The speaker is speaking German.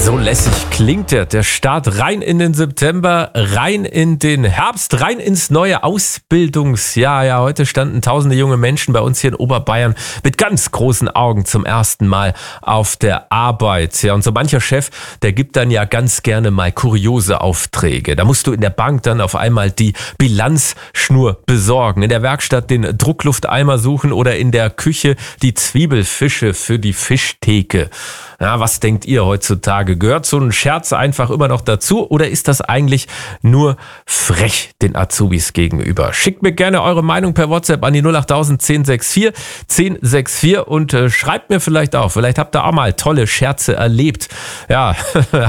So lässig klingt der Start rein in den September, rein in den Herbst, rein ins neue Ausbildungsjahr. Ja, heute standen tausende junge Menschen bei uns hier in Oberbayern mit ganz großen Augen zum ersten Mal auf der Arbeit. Ja, und so mancher Chef, der gibt dann ja ganz gerne mal kuriose Aufträge. Da musst du in der Bank dann auf einmal die Bilanzschnur besorgen, in der Werkstatt den Drucklufteimer suchen oder in der Küche die Zwiebelfische für die Fischtheke. Ja, was denkt ihr heutzutage? Gehört so ein Scherz einfach immer noch dazu oder ist das eigentlich nur frech den Azubis gegenüber? Schickt mir gerne eure Meinung per WhatsApp an die 08000 1064 1064 und schreibt mir vielleicht auch. Vielleicht habt ihr auch mal tolle Scherze erlebt. Ja,